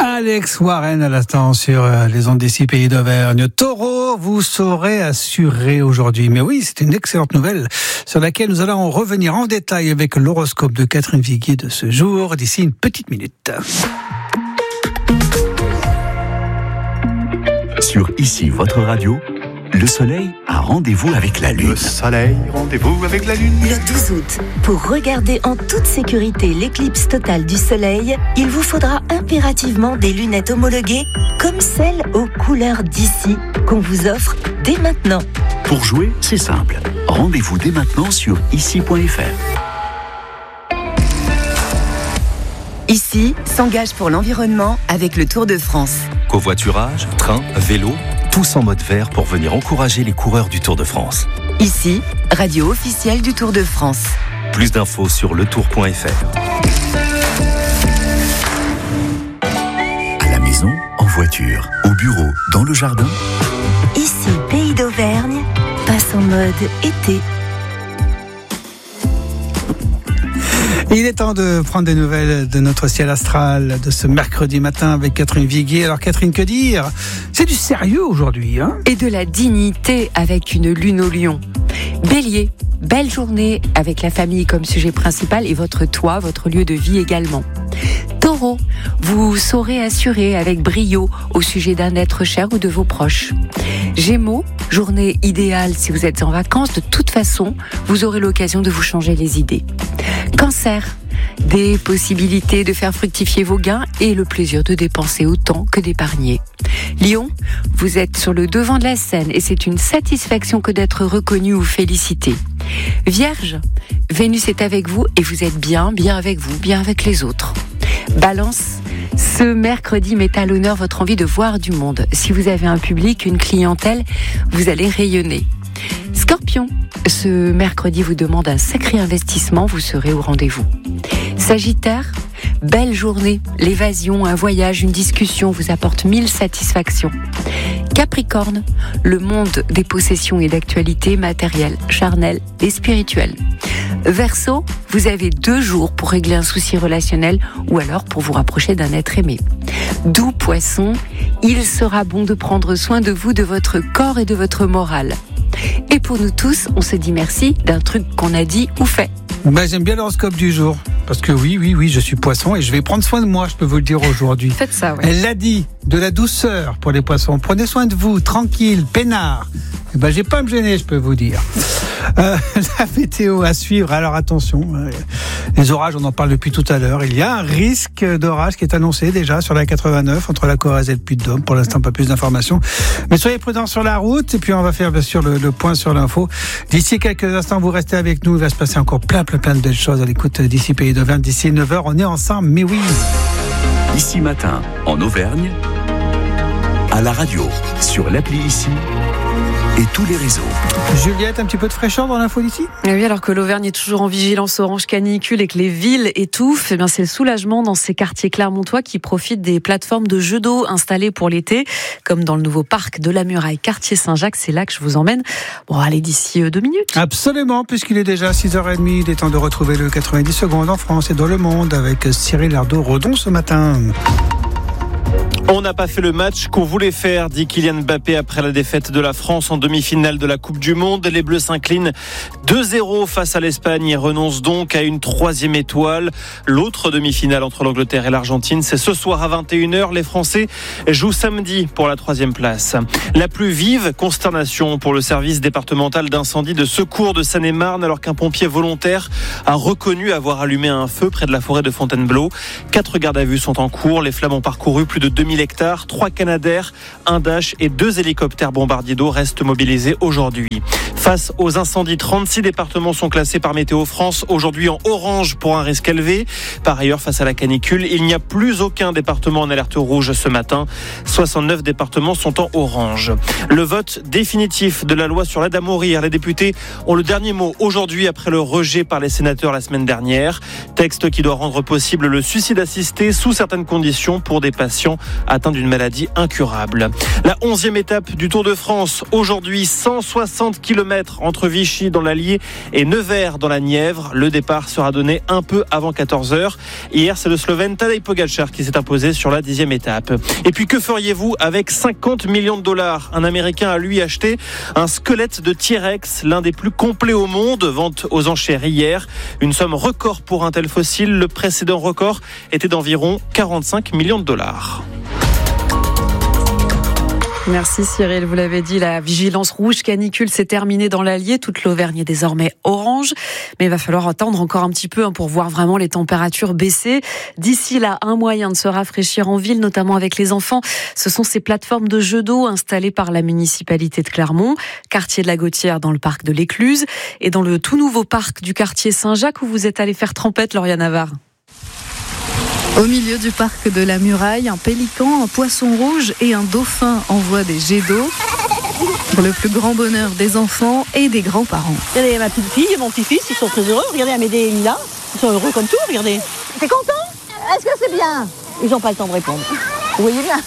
Alex Warren à l'instant sur les ondes des 6 pays d'Auvergne. Taureau, vous saurez assurer aujourd'hui. Mais oui, c'est une excellente nouvelle sur laquelle nous allons revenir en détail avec l'horoscope de Catherine Viguier de ce jour d'ici une petite minute. Sur Ici, votre radio, le soleil a rendez-vous avec la lune. Le soleil, rendez-vous avec la lune. Le 12 août, pour regarder en toute sécurité l'éclipse totale du soleil, il vous faudra impérativement des lunettes homologuées comme celles aux couleurs d'ici qu'on vous offre dès maintenant. Pour jouer, c'est simple. Rendez-vous dès maintenant sur ici.fr. Ici s'engage pour l'environnement avec le Tour de France. Covoiturage, train, vélo, tous en mode vert pour venir encourager les coureurs du Tour de France. Ici, radio officielle du Tour de France. Plus d'infos sur letour.fr. À la maison, en voiture, au bureau, dans le jardin. Ici, pays d'Auvergne, passe en mode été. Il est temps de prendre des nouvelles de notre ciel astral de ce mercredi matin avec Catherine Viguier. Alors Catherine, que dire ? C'est du sérieux aujourd'hui, hein ? Et de la dignité avec une lune au lion. Bélier, belle journée avec la famille comme sujet principal et votre toit, votre lieu de vie également. Taureau, vous saurez assurer avec brio au sujet d'un être cher ou de vos proches. Gémeaux, journée idéale si vous êtes en vacances. De toute façon, vous aurez l'occasion de vous changer les idées. Cancer, des possibilités de faire fructifier vos gains et le plaisir de dépenser autant que d'épargner. Lion, vous êtes sur le devant de la scène et c'est une satisfaction que d'être reconnu ou félicité. Vierge, Vénus est avec vous et vous êtes bien avec vous, bien avec les autres. Balance, ce mercredi met à l'honneur votre envie de voir du monde. Si vous avez un public, une clientèle, vous allez rayonner. Scorpion, ce mercredi vous demande un sacré investissement, vous serez au rendez-vous. Sagittaire, belle journée, l'évasion, un voyage, une discussion vous apporte 1000 satisfactions. Capricorne, le monde des possessions et d'actualités matérielles, charnelles et spirituelles. Verseau, vous avez 2 jours pour régler un souci relationnel ou alors pour vous rapprocher d'un être aimé. Doux Poisson, il sera bon de prendre soin de vous, de votre corps et de votre morale. Et pour nous tous, on se dit merci d'un truc qu'on a dit ou fait. J'aime bien l'horoscope du jour. Parce que oui, je suis poisson et je vais prendre soin de moi, je peux vous le dire aujourd'hui. Faites ça, ouais. Elle l'a dit, de la douceur pour les poissons. Prenez soin de vous, tranquille, peinard. J'ai pas à me gêner, je peux vous dire. La météo à suivre, alors attention. Les orages, on en parle depuis tout à l'heure. Il y a un risque d'orage qui est annoncé déjà sur la 89 entre la Corrèze et le Puy-de-Dôme. Pour l'instant, pas plus d'informations. Mais soyez prudents sur la route et puis on va faire bien sûr le point sur l'info. D'ici quelques instants, vous restez avec nous. Il va se passer encore plein de belles choses à l'écoute d'ici Pays d'Auvergne. D'ici 9h, on est ensemble, mais oui. Ici matin, en Auvergne, à la radio, sur l'appli Ici et tous les réseaux. Juliette, un petit peu de fraîcheur dans l'info d'ici ? Oui, alors que l'Auvergne est toujours en vigilance orange canicule et que les villes étouffent, c'est le soulagement dans ces quartiers clermontois qui profitent des plateformes de jeux d'eau installées pour l'été, comme dans le nouveau parc de la Muraille, quartier Saint-Jacques. C'est là que je vous emmène. Bon, allez, d'ici 2 minutes. Absolument, puisqu'il est déjà 6h30, il est temps de retrouver le 90 secondes en France et dans le monde avec Cyril Ardo-Redon ce matin. On n'a pas fait le match qu'on voulait faire, dit Kylian Mbappé après la défaite de la France en demi-finale de la Coupe du Monde. Les Bleus s'inclinent 2-0 face à l'Espagne et renoncent donc à une 3e étoile. L'autre demi-finale entre l'Angleterre et l'Argentine, c'est ce soir à 21h. Les Français jouent samedi pour la 3e place. La plus vive consternation pour le service départemental d'incendie de secours de Seine-et-Marne alors qu'un pompier volontaire a reconnu avoir allumé un feu près de la forêt de Fontainebleau. 4 gardes à vue sont en cours. Les flammes ont parcouru plus de 2000 hectares, 3 Canadair, un Dash et 2 hélicoptères bombardiers d'eau restent mobilisés aujourd'hui. Face aux incendies, 36 départements sont classés par Météo France aujourd'hui en orange pour un risque élevé. Par ailleurs, face à la canicule, il n'y a plus aucun département en alerte rouge ce matin. 69 départements sont en orange. Le vote définitif de la loi sur l'aide à mourir. Les députés ont le dernier mot aujourd'hui après le rejet par les sénateurs la semaine dernière. Texte qui doit rendre possible le suicide assisté sous certaines conditions pour des patients atteint d'une maladie incurable. La 11e étape du Tour de France. Aujourd'hui, 160 km entre Vichy dans l'Allier et Nevers dans la Nièvre. Le départ sera donné un peu avant 14h. Hier, c'est le Slovène Tadej Pogačar qui s'est imposé sur la 10e étape. Et puis, que feriez-vous avec 50 millions de dollars ? Un Américain a lui acheté un squelette de T-Rex, l'un des plus complets au monde, vente aux enchères hier. Une somme record pour un tel fossile. Le précédent record était d'environ 45 millions de dollars. Merci Cyril, vous l'avez dit, la vigilance rouge canicule s'est terminée dans l'Allier. Toute l'Auvergne est désormais orange. Mais il va falloir attendre encore un petit peu pour voir vraiment les températures baisser. D'ici là, un moyen de se rafraîchir en ville, notamment avec les enfants, ce sont ces plateformes de jeux d'eau installées par la municipalité de Clermont, quartier de la Gautière dans le parc de l'Écluse, et dans le tout nouveau parc du quartier Saint-Jacques où vous êtes allé faire trempette, Lauriane Navarre. Au milieu du parc de la Muraille, un pélican, un poisson rouge et un dauphin envoient des jets d'eau pour le plus grand bonheur des enfants et des grands-parents. Regardez, ma petite fille et mon petit-fils, ils sont très heureux. Regardez, Amédée et Lila, ils sont heureux comme tout, regardez. T'es content ? Est-ce que c'est bien ? Ils n'ont pas le temps de répondre. Vous voyez bien.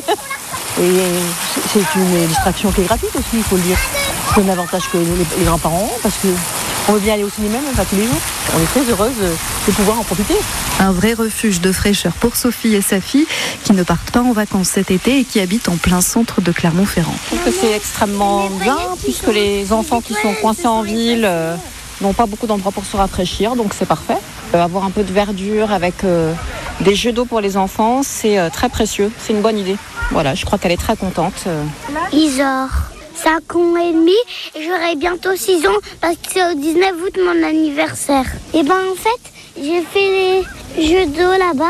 Et c'est une distraction qui est gratuite aussi, il faut le dire. C'est un avantage que les grands-parents ont, parce qu'on veut bien aller au cinéma, même pas tous les jours. On est très heureuse de pouvoir en profiter. Un vrai refuge de fraîcheur pour Sophie et sa fille, qui ne partent pas en vacances cet été et qui habitent en plein centre de Clermont-Ferrand. Je trouve que c'est extrêmement bien, puisque les enfants qui sont coincés en ville n'ont pas beaucoup d'endroits pour se rafraîchir, donc c'est parfait. Avoir un peu de verdure avec des jeux d'eau pour les enfants, c'est très précieux, c'est une bonne idée. Voilà, je crois qu'elle est très contente. Isor, 5 ans et demi, et j'aurai bientôt 6 ans parce que c'est au 19 août mon anniversaire. Et en fait, j'ai fait les jeux d'eau là-bas.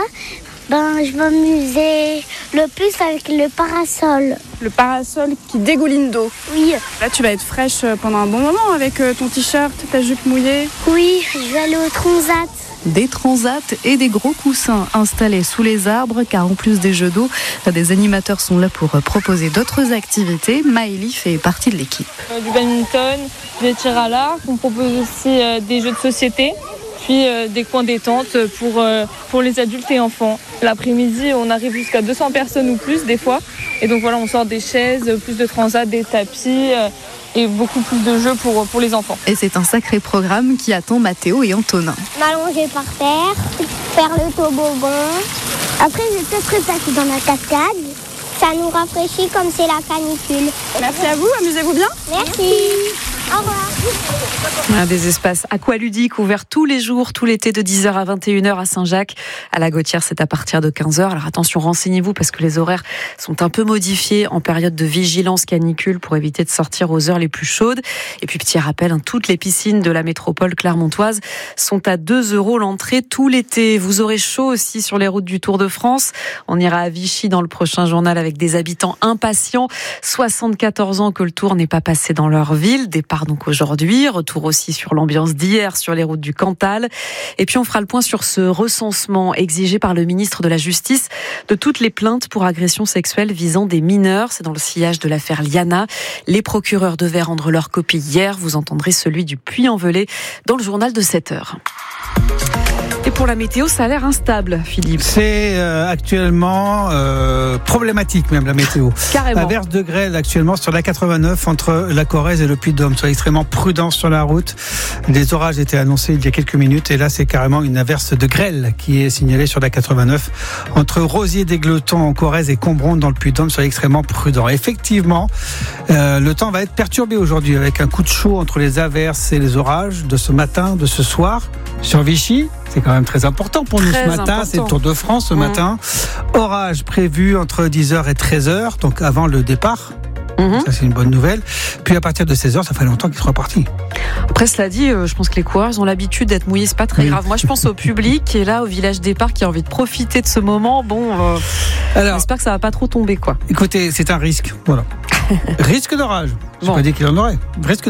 Je m'amusais le plus avec le parasol. Le parasol qui dégouline d'eau. Oui. Là, tu vas être fraîche pendant un bon moment avec ton t-shirt, ta jupe mouillée. Oui, je vais aller au transat. Des transats et des gros coussins installés sous les arbres, car en plus des jeux d'eau, des animateurs sont là pour proposer d'autres activités. Maëlie fait partie de l'équipe. Du badminton, des tirs à l'arc, on propose aussi des jeux de société, puis des coins détente pour les adultes et enfants. L'après-midi, on arrive jusqu'à 200 personnes ou plus des fois. Et donc voilà, on sort des chaises, plus de transats, des tapis et beaucoup plus de jeux pour les enfants. Et c'est un sacré programme qui attend Mathéo et Antonin. M'allonger par terre, faire le toboggan. Après, je vais peut-être passer dans la cascade. Ça nous rafraîchit comme c'est la canicule. Merci à vous, amusez-vous bien. Merci. Au revoir. Des espaces aqualudiques ouverts tous les jours, tout l'été de 10h à 21h à Saint-Jacques. À la Gautière, c'est à partir de 15h. Alors attention, renseignez-vous parce que les horaires sont un peu modifiés en période de vigilance canicule pour éviter de sortir aux heures les plus chaudes. Et puis petit rappel, toutes les piscines de la métropole clermontoise sont à 2 € l'entrée tout l'été. Vous aurez chaud aussi sur les routes du Tour de France. On ira à Vichy dans le prochain journal avec des habitants impatients. 74 ans que le Tour n'est pas passé dans leur ville. Départ donc aujourd'hui. Retour aussi sur l'ambiance d'hier sur les routes du Cantal. Et puis on fera le point sur ce recensement exigé par le ministre de la Justice de toutes les plaintes pour agressions sexuelles visant des mineurs. C'est dans le sillage de l'affaire Liana. Les procureurs devaient rendre leur copie hier. Vous entendrez celui du Puy-en-Velay dans le journal de 7h. Et pour la météo, ça a l'air instable, Philippe. C'est actuellement problématique même la météo. Carrément. Averse de grêle actuellement sur la 89 entre la Corrèze et le Puy-de-Dôme. Soyez extrêmement prudents sur la route. Des orages étaient annoncés il y a quelques minutes et là c'est carrément une averse de grêle qui est signalée sur la 89 entre Rosiers-d'Égletons en Corrèze et Combronde dans le Puy-de-Dôme. Soyez extrêmement prudents. Effectivement, le temps va être perturbé aujourd'hui avec un coup de chaud entre les averses et les orages de ce matin, de ce soir sur Vichy. C'est quand même très important pour nous ce matin. C'est le Tour de France ce matin. Orage prévu entre 10h et 13h, donc avant le départ. Ça, c'est une bonne nouvelle. Puis à partir de 16h, ça fait longtemps qu'ils sont repartis. Après, cela dit, je pense que les coureurs ont l'habitude d'être mouillés, c'est pas très grave. Moi, je pense au public qui est là, au village départ, qui a envie de profiter de ce moment. Alors, j'espère que ça va pas trop tomber, quoi. Écoutez, c'est un risque. Voilà. Risque d'orage. Je ne sais pas dire qu'il en aurait. Risque